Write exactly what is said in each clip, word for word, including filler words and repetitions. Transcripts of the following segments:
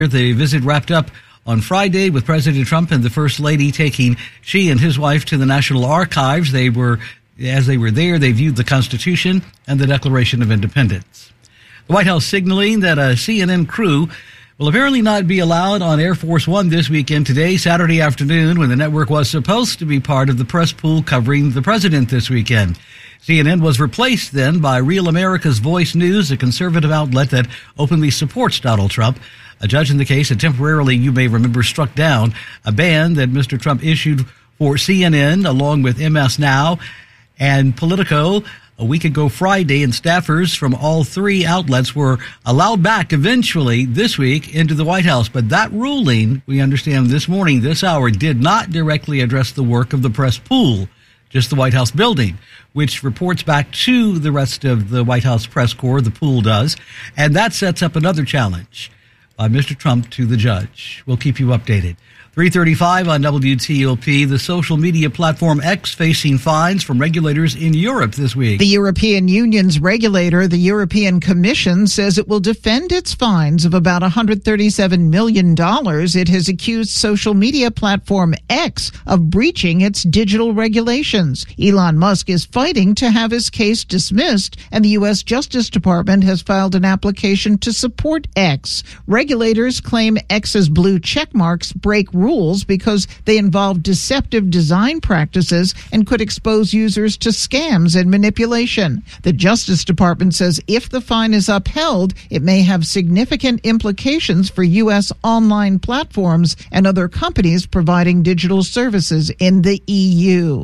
The visit wrapped up on Friday with President Trump and the First Lady taking she and his wife to the National Archives. They were, as they were there, they viewed the Constitution and the Declaration of Independence. The White House signaling that a C N N crew will apparently not be allowed on Air Force One this weekend today, Saturday afternoon, when the network was supposed to be part of the press pool covering the president this weekend. C N N was replaced then by Real America's Voice News, a conservative outlet that openly supports Donald Trump. A judge in the case had temporarily, you may remember, struck down a ban that Mister Trump issued for C N N along with M S Now and Politico a week ago Friday, and staffers from all three outlets were allowed back eventually this week into the White House. But that ruling, we understand this morning, this hour, did not directly address the work of the press pool, just the White House building, which reports back to the rest of the White House press corps, the pool does. And that sets up another challenge by Mister Trump to the judge. We'll keep you updated. three thirty-five on W T O P. The social media platform X facing fines from regulators in Europe this week. The European Union's regulator, the European Commission, says it will defend its fines of about one hundred thirty-seven million dollars. It has accused social media platform X of breaching its digital regulations. Elon Musk is fighting to have his case dismissed, and the U S Justice Department has filed an application to support X. Regulators claim X's blue check marks break rules because they involve deceptive design practices and could expose users to scams and manipulation. The Justice Department says if the fine is upheld, it may have significant implications for U S online platforms and other companies providing digital services in the E U.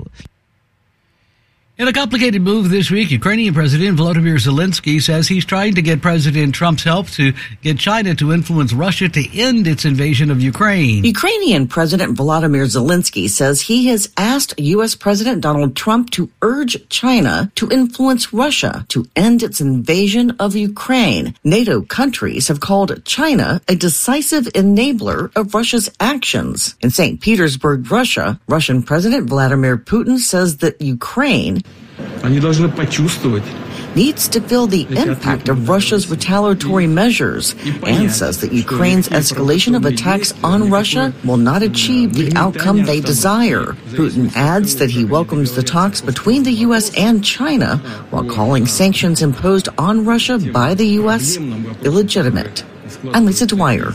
In a complicated move this week, Ukrainian President Volodymyr Zelensky says he's trying to get President Trump's help to get China to influence Russia to end its invasion of Ukraine. Ukrainian President Volodymyr Zelensky says he has asked U S. President Donald Trump to urge China to influence Russia to end its invasion of Ukraine. NATO countries have called China a decisive enabler of Russia's actions. In Saint Petersburg, Russia, Russian President Vladimir Putin says that Ukraine needs to feel the impact of Russia's retaliatory measures and says that Ukraine's escalation of attacks on Russia will not achieve the outcome they desire. Putin adds that he welcomes the talks between the U S and China while calling sanctions imposed on Russia by the U S illegitimate. I'm Lisa Dwyer.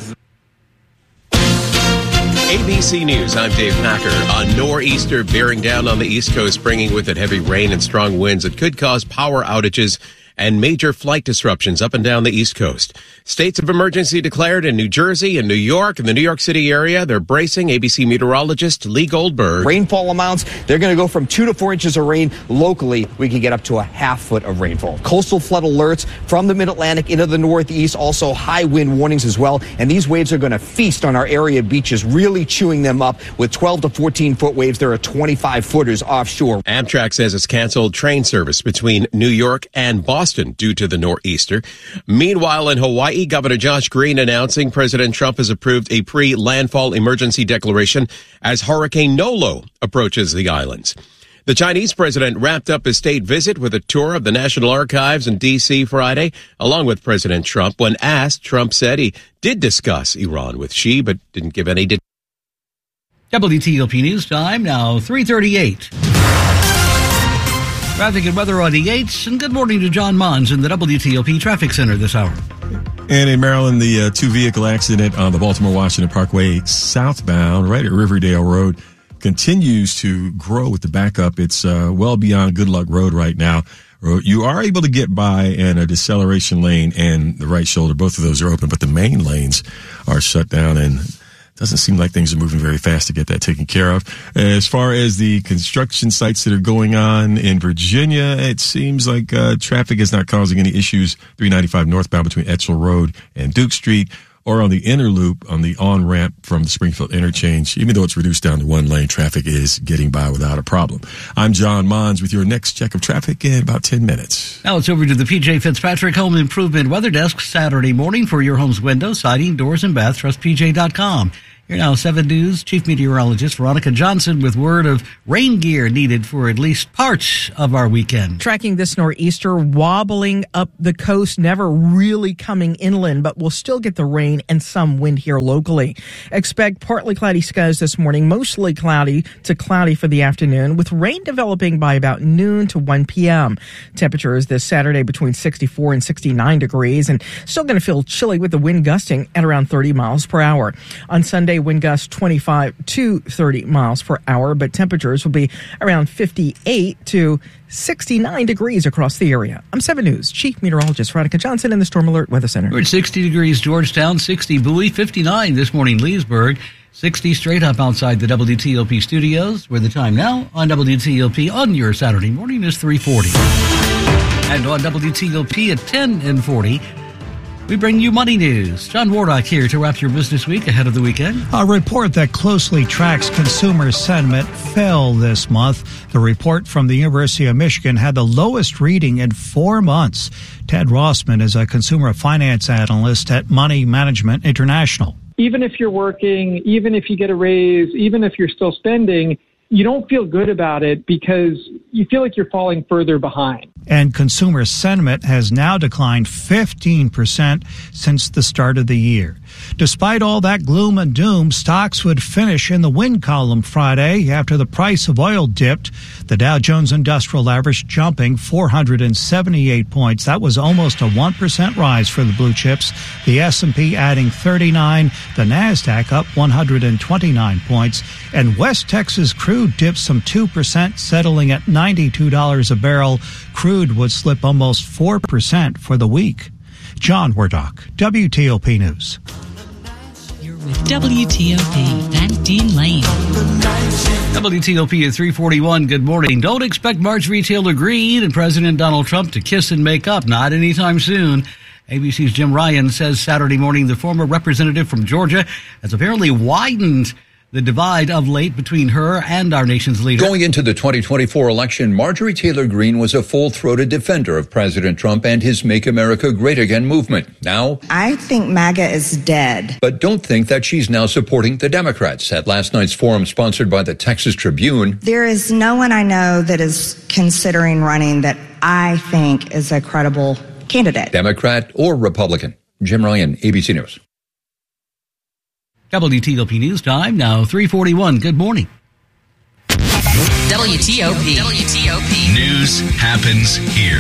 A B C News, I'm Dave Packer. A nor'easter bearing down on the East Coast, bringing with it heavy rain and strong winds that could cause power outages and major flight disruptions up and down the East Coast. States of emergency declared in New Jersey and New York and the New York City area. They're bracing. A B C meteorologist Lee Goldberg. Rainfall amounts, they're going to go from two to four inches of rain. Locally, we can get up to a half foot of rainfall. Coastal flood alerts from the mid-Atlantic into the Northeast. Also high wind warnings as well. And these waves are going to feast on our area beaches, really chewing them up. With twelve to fourteen foot waves, there are twenty-five footers offshore. Amtrak says it's canceled train service between New York and Boston due to the nor'easter. Meanwhile, in Hawaii, Governor Josh Green announcing President Trump has approved a pre-landfall emergency declaration as Hurricane Nolo approaches the islands. The Chinese president wrapped up his state visit with a tour of the National Archives in D C Friday, along with President Trump. When asked, Trump said he did discuss Iran with Xi, but didn't give any details. W T O P News Time, now three thirty-eight. Traffic and weather on the eights, and good morning to John Mons in the W T O P Traffic Center this hour. And in Maryland, the uh, two-vehicle accident on the Baltimore-Washington Parkway southbound, right at Riverdale Road, continues to grow with the backup. It's uh, well beyond Good Luck Road right now. You are able to get by in a deceleration lane and the right shoulder. Both of those are open, but the main lanes are shut down, and doesn't seem like things are moving very fast to get that taken care of. As far as the construction sites that are going on in Virginia, it seems like uh, traffic is not causing any issues. three ninety-five northbound between Etchell Road and Duke Street, or on the inner loop on the on-ramp from the Springfield interchange. Even though it's reduced down to one lane, traffic is getting by without a problem. I'm John Mons with your next check of traffic in about ten minutes. Now it's over to the P J Fitzpatrick Home Improvement Weather Desk Saturday morning for your home's windows, siding, doors, and bath. Trust P J dot com. Here now, seven News Chief Meteorologist Veronica Johnson with word of rain gear needed for at least parts of our weekend. Tracking this nor'easter wobbling up the coast, never really coming inland, but we'll still get the rain and some wind here locally. Expect partly cloudy skies this morning, mostly cloudy to cloudy for the afternoon, with rain developing by about noon to one p.m. Temperatures this Saturday between sixty-four and sixty-nine degrees, and still going to feel chilly with the wind gusting at around thirty miles per hour. On Sunday, wind gusts twenty-five to thirty miles per hour, but temperatures will be around fifty-eight to sixty-nine degrees across the area. I'm seven News Chief Meteorologist Veronica Johnson in the Storm Alert Weather Center. We're at sixty degrees Georgetown, sixty Bowie, fifty-nine this morning Leesburg, sixty straight up outside the W T O P studios, where the time now on W T O P on your Saturday morning is three forty. And on W T O P at ten and forty, we bring you money news. John Wardock here to wrap your business week ahead of the weekend. A report that closely tracks consumer sentiment fell this month. The report from the University of Michigan had the lowest reading in four months. Ted Rossman is a consumer finance analyst at Money Management International. Even if you're working, even if you get a raise, even if you're still spending, you don't feel good about it because you feel like you're falling further behind. And consumer sentiment has now declined fifteen percent since the start of the year. Despite all that gloom and doom, stocks would finish in the win column Friday after the price of oil dipped. The Dow Jones Industrial Average jumping four hundred seventy-eight points. That was almost a one percent rise for the blue chips. The S and P adding thirty-nine. The NASDAQ up one hundred twenty-nine points. And West Texas crude dipped some two percent, settling at ninety-two dollars a barrel. Crude would slip almost four percent for the week. John Wardock, W T O P News. You're with W T O P and Dean Lane. W T O P at three forty-one. Good morning. Don't expect Marjorie Taylor Greene and President Donald Trump to kiss and make up. Not anytime soon. A B C's Jim Ryan says Saturday morning the former representative from Georgia has apparently widened the divide of late between her and our nation's leader. Going into the twenty twenty-four election, Marjorie Taylor Greene was a full-throated defender of President Trump and his Make America Great Again movement. Now, I think MAGA is dead. But don't think that she's now supporting the Democrats. At last night's forum sponsored by the Texas Tribune, there is no one I know that is considering running that I think is a credible candidate. Democrat or Republican. Jim Ryan, A B C News. W T O P News Time, now three forty-one. Good morning. W T O P. W T O P. News happens here.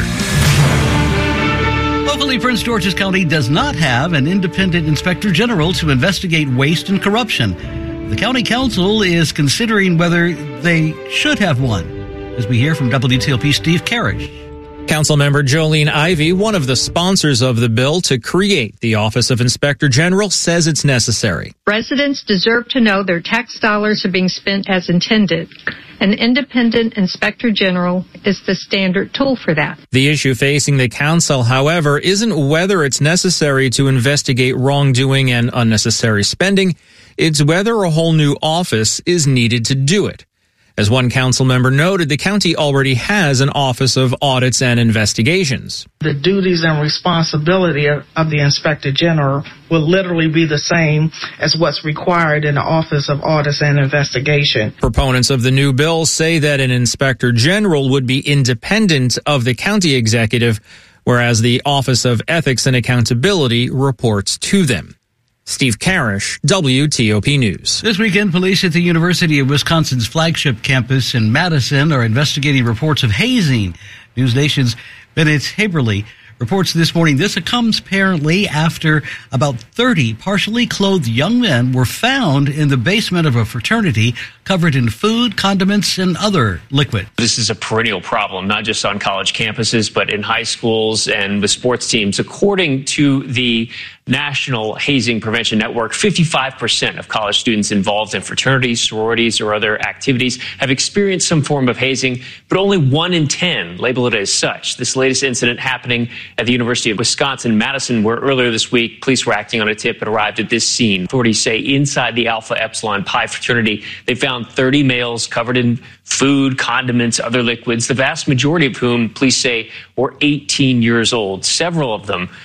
Locally, Prince George's County does not have an independent inspector general to investigate waste and corruption. The county council is considering whether they should have one. As we hear from W T O P Steve Karish. Councilmember Jolene Ivey, one of the sponsors of the bill to create the Office of Inspector General, says it's necessary. Residents deserve to know their tax dollars are being spent as intended. An independent inspector general is the standard tool for that. The issue facing the council, however, isn't whether it's necessary to investigate wrongdoing and unnecessary spending. It's whether a whole new office is needed to do it. As one council member noted, the county already has an Office of Audits and Investigations. The duties and responsibility of, of the Inspector General will literally be the same as what's required in the Office of Audits and Investigation. Proponents of the new bill say that an Inspector General would be independent of the county executive, whereas the Office of Ethics and Accountability reports to them. Steve Karish, W T O P News. This weekend, police at the University of Wisconsin's flagship campus in Madison are investigating reports of hazing. News Nation's Bennett Haberly reports this morning this comes apparently after about thirty partially clothed young men were found in the basement of a fraternity covered in food, condiments, and other liquid. This is a perennial problem, not just on college campuses, but in high schools and with sports teams. According to the National Hazing Prevention Network, fifty-five percent of college students involved in fraternities, sororities, or other activities have experienced some form of hazing, but only one in ten label it as such. This latest incident happening at the University of Wisconsin-Madison, where earlier this week, police were acting on a tip and arrived at this scene. Authorities say inside the Alpha Epsilon Pi fraternity, they found thirty males covered in food, condiments, other liquids, the vast majority of whom, police say, were eighteen years old. Several of them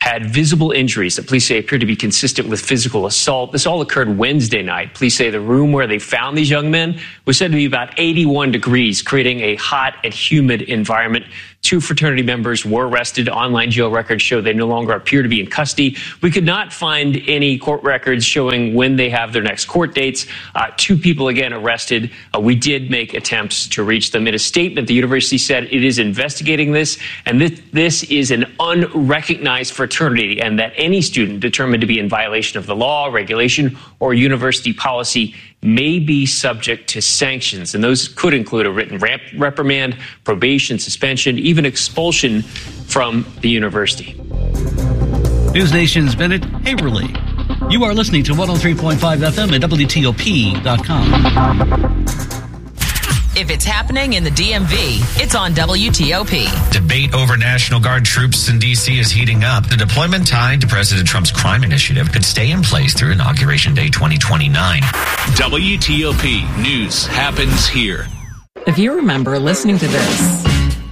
had visible injuries that police say appear to be consistent with physical assault. This all occurred Wednesday night. Police say the room where they found these young men was said to be about eighty-one degrees, creating a hot and humid environment. Two fraternity members were arrested. Online jail records show they no longer appear to be in custody. We could not find any court records showing when they have their next court dates. Uh, two people, again, arrested. Uh, we did make attempts to reach them. In a statement, the university said it is investigating this, and this, this is an unrecognized fraternity, and that any student determined to be in violation of the law, regulation, or university policy may be subject to sanctions. And those could include a written rep- reprimand, probation, suspension, even expulsion from the university. News Nation's Bennett Haverly. You are listening to one oh three point five F M at W T O P dot com. If it's happening in the D M V, it's on W T O P. Debate over National Guard troops in D C is heating up. The deployment tied to President Trump's crime initiative could stay in place through Inauguration Day twenty twenty-nine. W T O P News happens here. If you remember listening to this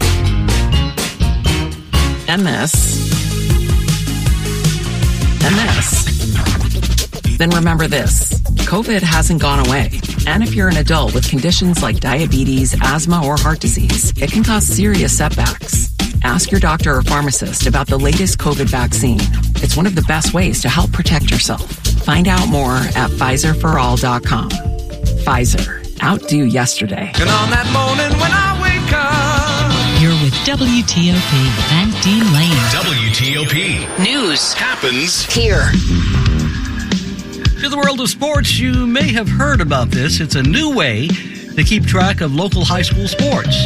and this and this, then remember this. COVID hasn't gone away. And if you're an adult with conditions like diabetes, asthma, or heart disease, it can cause serious setbacks. Ask your doctor or pharmacist about the latest COVID vaccine. It's one of the best ways to help protect yourself. Find out more at Pfizer for all dot com. Pfizer. Outdo yesterday. And on that morning when I wake up, you're with W T O P and Dean Lane. W T O P News happens here. To the world of sports, you may have heard about this. It's a new way to keep track of local high school sports.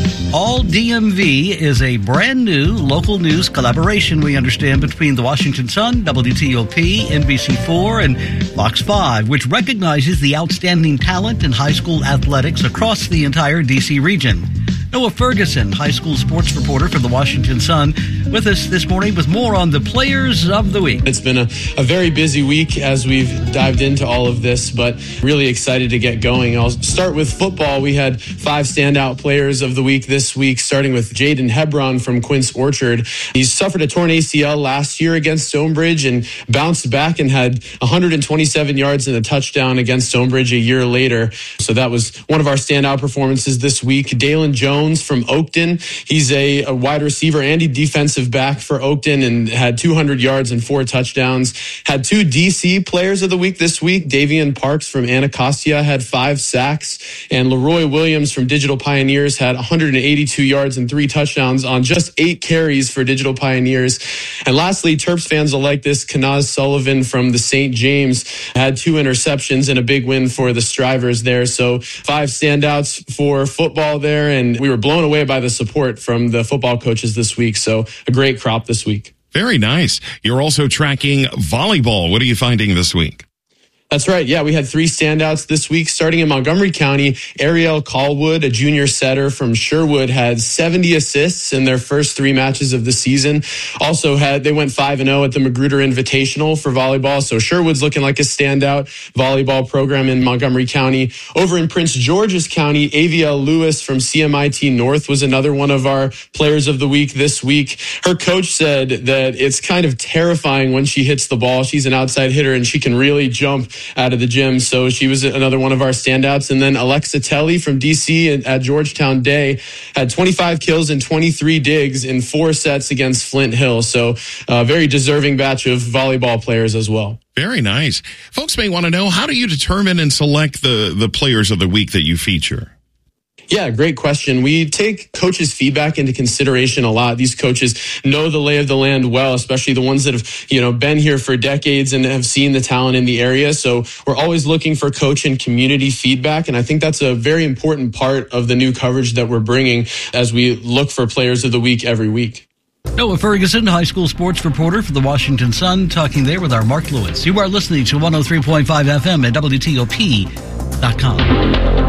All D M V is a brand new local news collaboration, we understand, between the Washington Sun, W T O P, N B C four, and Fox five, which recognizes the outstanding talent in high school athletics across the entire D C region. Noah Ferguson, high school sports reporter for the Washington Sun, with us this morning with more on the Players of the Week. It's been a, a very busy week as we've dived into all of this, but really excited to get going. I'll start with football. We had five standout Players of the Week this week, starting with Jaden Hebron from Quince Orchard. He suffered a torn A C L last year against Stonebridge and bounced back and had one hundred twenty-seven yards and a touchdown against Stonebridge a year later. So that was one of our standout performances this week. Dalen Jones from Oakton. He's a, a wide receiver and a defensive back for Oakton and had two hundred yards and four touchdowns. Had two D C Players of the Week this week. Davian Parks from Anacostia had five sacks, and Leroy Williams from Digital Pioneers had one hundred eighty-two yards and three touchdowns on just eight carries for Digital Pioneers. And lastly, Terps fans will like this. Kanaz Sullivan from the Saint James had two interceptions and a big win for the Strivers there. So five standouts for football there, and we were blown away by the support from the football coaches this week. So a great crop this week. Very nice. You're also tracking volleyball. What are you finding this week? That's right. Yeah, we had three standouts this week. Starting in Montgomery County, Ariel Callwood, a junior setter from Sherwood, had seventy assists in their first three matches of the season. Also had, they went five and oh at the Magruder Invitational for volleyball. So Sherwood's looking like a standout volleyball program in Montgomery County. Over in Prince George's County, Aviel Lewis from C M I T North was another one of our Players of the Week this week. Her coach said that it's kind of terrifying when she hits the ball. She's an outside hitter and she can really jump out of the gym. So she was another one of our standouts. And then Alexa Telly from D C at Georgetown Day had twenty-five kills and twenty-three digs in four sets against Flint Hill. So a very deserving batch of volleyball players as well. Very nice. Folks may want to know, how do you determine and select the, the Players of the Week that you feature? Yeah, great question. We take coaches' feedback into consideration a lot. These coaches know the lay of the land well, especially the ones that have, you know, been here for decades and have seen the talent in the area. So we're always looking for coach and community feedback. And I think that's a very important part of the new coverage that we're bringing as we look for Players of the Week every week. Noah Ferguson, high school sports reporter for the Washington Sun, talking there with our Mark Lewis. You are listening to one oh three point five F M at W T O P dot com.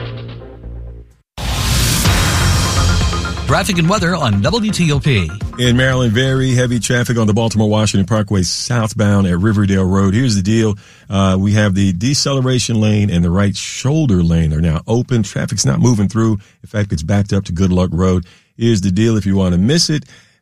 Traffic and weather on W T O P. In Maryland, very heavy traffic on the Baltimore-Washington Parkway southbound at Riverdale Road. Here's the deal. Uh, we have the deceleration lane and the right shoulder lane are now open. Traffic's not moving through. In fact, it's backed up to Good Luck Road. Here's the deal. If you want to miss it,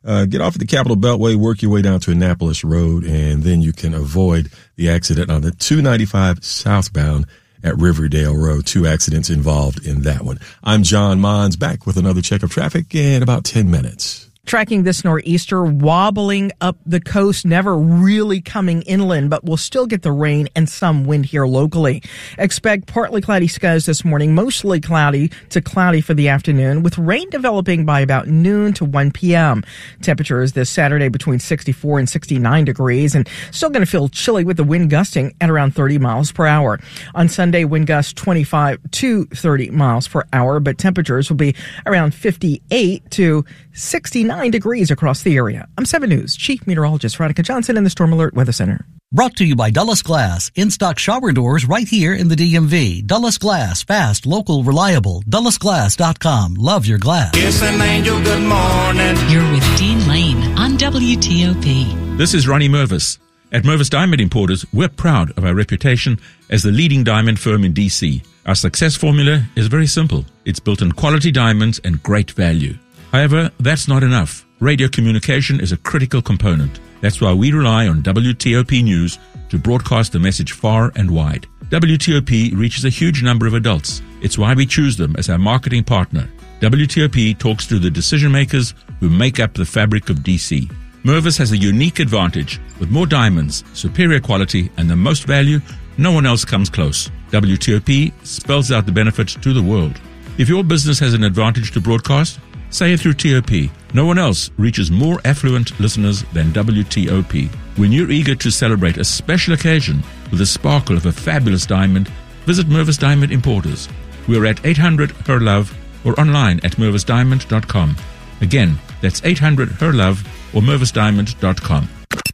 Uh, get off at the Capitol Beltway, work your way down to Annapolis Road, and then you can avoid the accident on the two ninety-five southbound at Riverdale Road. Two accidents involved in that one. I'm John Mons, back with another check of traffic in about ten minutes. Tracking this nor'easter, wobbling up the coast, never really coming inland, but we'll still get the rain and some wind here locally. Expect partly cloudy skies this morning, mostly cloudy to cloudy for the afternoon, with rain developing by about noon to one p.m. Temperatures this Saturday between sixty-four and sixty-nine degrees, and still going to feel chilly with the wind gusting at around thirty miles per hour. On Sunday, wind gusts twenty-five to thirty miles per hour, but temperatures will be around fifty-eight to sixty-nine degrees across the area. I'm seven News Chief Meteorologist Veronica Johnson in the Storm Alert Weather Center. Brought to you by Dulles Glass. In-stock shower doors right here in the D M V. Dulles Glass. Fast, local, reliable. Dulles Glass dot com. Love your glass. Kiss an angel, good morning. You're with Dean Lane on W T O P. This is Ronnie Mervis. At Mervis Diamond Importers, we're proud of our reputation as the leading diamond firm in D C. Our success formula is very simple. It's built on quality diamonds and great value. However, that's not enough. Radio communication is a critical component. That's why we rely on W T O P News to broadcast the message far and wide. W T O P reaches a huge number of adults. It's why we choose them as our marketing partner. W T O P talks to the decision makers who make up the fabric of D C. Mervis has a unique advantage. With more diamonds, superior quality, and the most value, no one else comes close. W T O P spells out the benefits to the world. If your business has an advantage to broadcast, say it through T O P. No one else reaches more affluent listeners than W T O P. When you're eager to celebrate a special occasion with the sparkle of a fabulous diamond, visit Mervis Diamond Importers. We're at eight hundred Her Love or online at mervis diamond dot com. Again, that's eight hundred Her Love or mervis diamond dot com.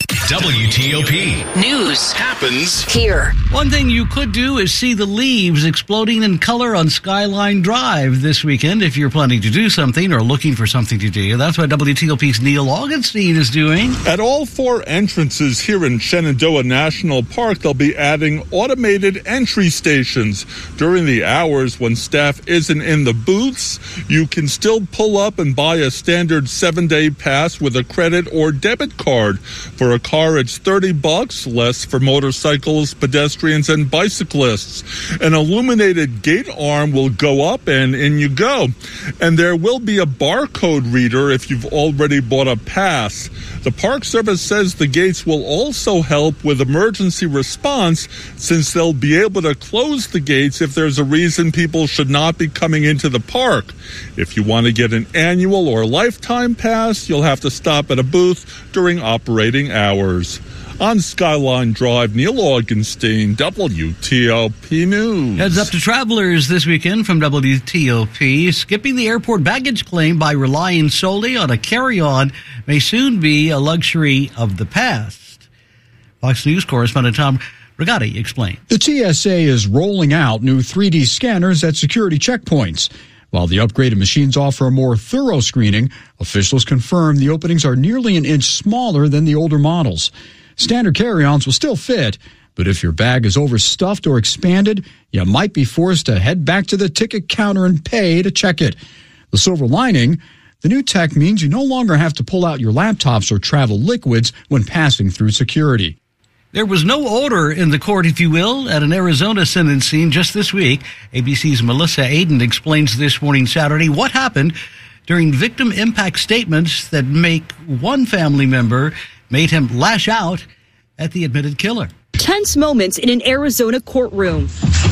W T O P News happens here. One thing you could do is see the leaves exploding in color on Skyline Drive this weekend if you're planning to do something or looking for something to do. That's what W T O P's Neil Augenstein is doing. At all four entrances here in Shenandoah National Park, they'll be adding automated entry stations. During the hours when staff isn't in the booths, you can still pull up and buy a standard seven-day pass with a credit or debit card. For a car, it's thirty bucks, less for motorcycles, pedestrians, and bicyclists. An illuminated gate arm will go up and in you go. And there will be a barcode reader if you've already bought a pass. The Park Service says the gates will also help with emergency response, since they'll be able to close the gates if there's a reason people should not be coming into the park. If you want to get an annual or lifetime pass, you'll have to stop at a booth during operating hours. On Skyline Drive, Neil Augenstein, W T O P News. Heads up to travelers this weekend from W T O P. Skipping the airport baggage claim by relying solely on a carry-on may soon be a luxury of the past. Fox News correspondent Tom Rigotti explained. The T S A is rolling out new three D scanners at security checkpoints. While the upgraded machines offer a more thorough screening, officials confirm the openings are nearly an inch smaller than the older models. Standard carry-ons will still fit, but if your bag is overstuffed or expanded, you might be forced to head back to the ticket counter and pay to check it. The silver lining, the new tech means you no longer have to pull out your laptops or travel liquids when passing through security. There was no order in the court, if you will, at an Arizona sentencing just this week. A B C's Melissa Aden explains this morning, Saturday, what happened during victim impact statements that make one family member made him lash out at the admitted killer. Tense moments in an Arizona courtroom.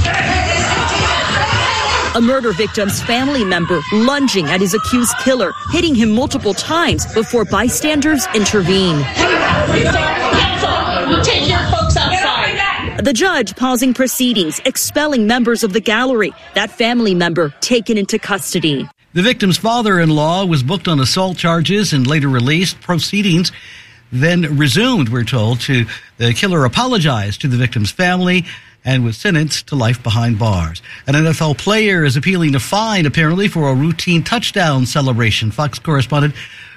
A murder victim's family member lunging at his accused killer, hitting him multiple times before bystanders intervene. Take your folks outside. The judge pausing proceedings, expelling members of the gallery. That family member taken into custody. The victim's father-in-law was booked on assault charges and later released. Proceedings then resumed, we're told. To the killer apologized to the victim's family and was sentenced to life behind bars. An N F L player is appealing a fine, apparently, for a routine touchdown celebration. Fox correspondent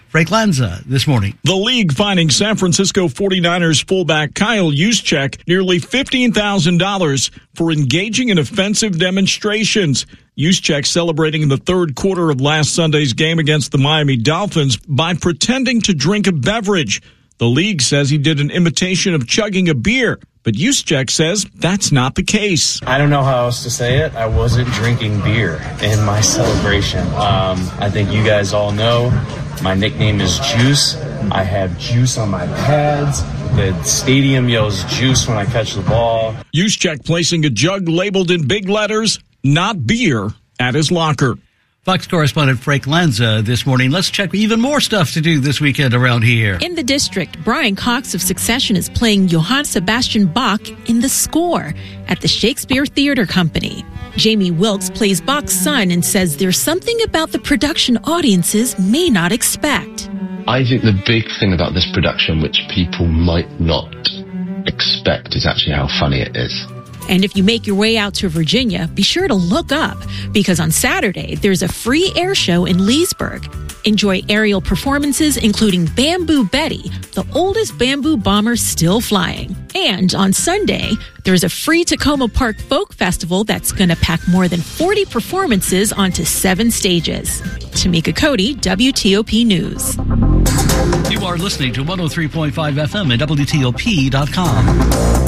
Frank Lanza this morning. The league fining San Francisco forty-niners fullback Kyle Juszczyk nearly fifteen thousand dollars for engaging in offensive demonstrations. Juszczyk celebrating in the third quarter of last Sunday's game against the Miami Dolphins by pretending to drink a beverage. The league says he did an imitation of chugging a beer, but Juszczyk says that's not the case. I don't know how else to say it. I wasn't drinking beer in my celebration. Um, I think you guys all know my nickname is Juice. I have juice on my pads. The stadium yells juice when I catch the ball. Juszczyk placing a jug labeled in big letters, not beer, at his locker. Fox correspondent Frank Lanza this morning. Let's check even more stuff to do this weekend around here. In the district, Brian Cox of Succession is playing Johann Sebastian Bach in The Score at the Shakespeare Theater Company. Jamie Wilkes plays Bach's son and says there's something about the production audiences may not expect. I think the big thing about this production, which people might not expect, is actually how funny it is. And if you make your way out to Virginia, be sure to look up, because on Saturday, there's a free air show in Leesburg. Enjoy aerial performances, including Bamboo Betty, the oldest bamboo bomber still flying. And on Sunday, there's a free Tacoma Park Folk Festival that's going to pack more than forty performances onto seven stages. Tamika Cody, W T O P News. You are listening to one oh three point five F M at W T O P dot com.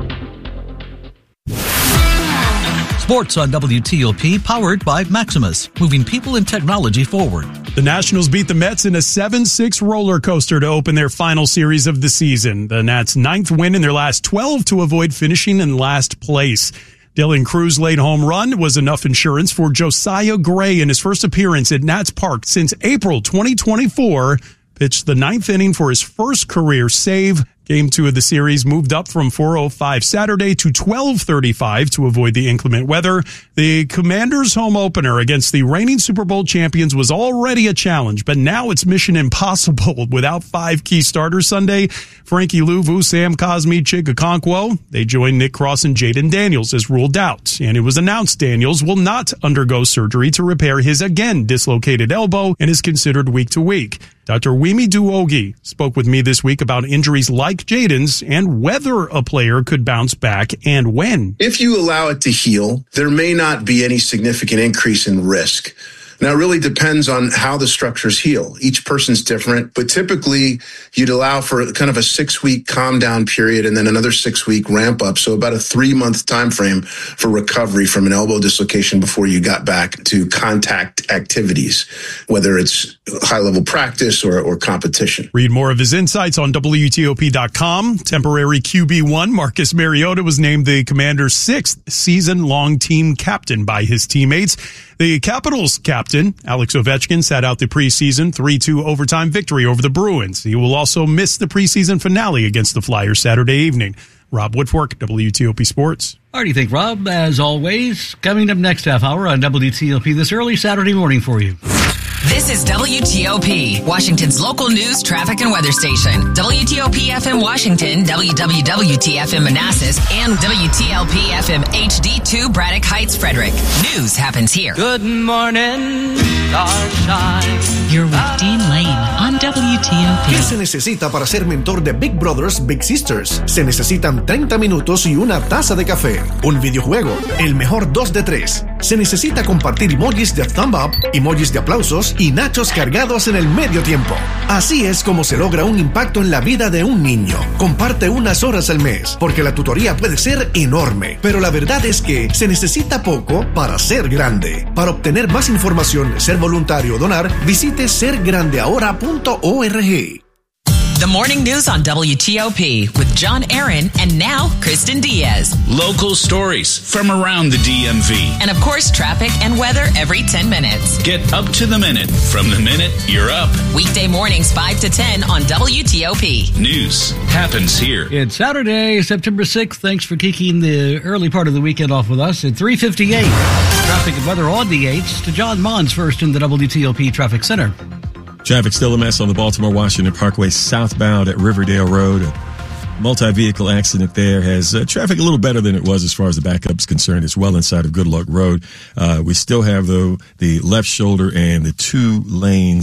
Sports on W T O P, powered by Maximus, moving people and technology forward. The Nationals beat the Mets in a seven six roller coaster to open their final series of the season. The Nats' ninth win in their last twelve to avoid finishing in last place. Dylan Cruz's late home run was enough insurance for Josiah Gray in his first appearance at Nats Park since April twenty twenty-four. Pitched the ninth inning for his first career save. Game two of the series moved up from four oh five Saturday to twelve thirty-five to avoid the inclement weather. The Commanders' home opener against the reigning Super Bowl champions was already a challenge, but now it's mission impossible without five key starters Sunday. Frankie Louvu, Sam Cosmi, Chig Okonkwo. They joined Nick Cross and Jaden Daniels as ruled out, and it was announced Daniels will not undergo surgery to repair his again dislocated elbow and is considered week to week. Doctor Wimi Duogi spoke with me this week about injuries like Jaden's and whether a player could bounce back and when. If you allow it to heal, there may not be any significant increase in risk. Now, it really depends on how the structures heal. Each person's different, but typically you'd allow for kind of a six-week calm down period and then another six-week ramp up. So about a three-month time frame for recovery from an elbow dislocation before you got back to contact activities, whether it's high-level practice or, or competition. Read more of his insights on W T O P dot com. Temporary Q B one Marcus Mariota was named the Commanders' sixth season-long team captain by his teammates. The Capitals captain, Alex Ovechkin, sat out the preseason three two overtime victory over the Bruins. He will also miss the preseason finale against the Flyers Saturday evening. Rob Woodfork, W T O P Sports. All right, you think, Rob, as always, coming up next half hour on W T O P this early Saturday morning for you. This is W T O P, Washington's local news, traffic, and weather station. W T O P F M Washington, W W W T F M Manassas, and W T L P F M H D two Braddock Heights, Frederick. News happens here. Good morning, sunshine. You're with Dean Lane on W T O P. ¿Qué se necesita para ser mentor de Big Brothers Big Sisters? Se necesitan treinta minutos y una taza de café. Un videojuego, el mejor dos de tres. Se necesita compartir emojis de thumb up, emojis de aplausos y nachos cargados en el medio tiempo. Así es como se logra un impacto en la vida de un niño. Comparte unas horas al mes, porque la tutoría puede ser enorme, pero la verdad es que se necesita poco para ser grande. Para obtener más información, ser voluntario o donar, visite ser grande ahora punto org. The morning news on W T O P with John Aaron and now Kristen Diaz. Local stories from around the D M V. And of course, traffic and weather every ten minutes. Get up to the minute from the minute you're up. Weekday mornings five to ten on W T O P. News happens here. It's Saturday, September sixth. Thanks for kicking the early part of the weekend off with us at three fifty-eight. Traffic and weather on the eights to John Mons first in the W T O P Traffic Center. Traffic still a mess on the Baltimore-Washington Parkway southbound at Riverdale Road. A multi-vehicle accident there has uh, traffic a little better than it was as far as the backup is concerned. It's well inside of Good Luck Road. Uh, we still have, though, the left shoulder and the two lanes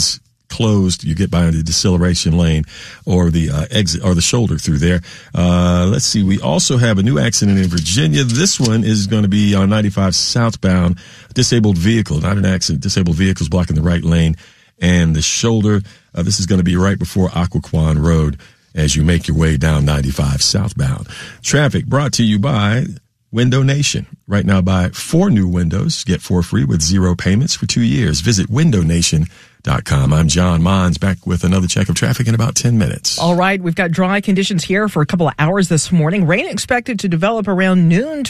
closed. You get by the deceleration lane or the uh, exit or the shoulder through there. Uh, let's see. We also have a new accident in Virginia. This one is going to be on ninety-five southbound. Disabled vehicle, not an accident. Disabled vehicles blocking the right lane and the shoulder. Uh, this is going to be right before Occoquan Road as you make your way down ninety-five southbound. Traffic brought to you by Window Nation. Right now, buy four new windows, get four free with zero payments for two years. Visit window nation dot com. I'm John Mons, back with another check of traffic in about ten minutes. All right, we've got dry conditions here for a couple of hours this morning. Rain expected to develop around noon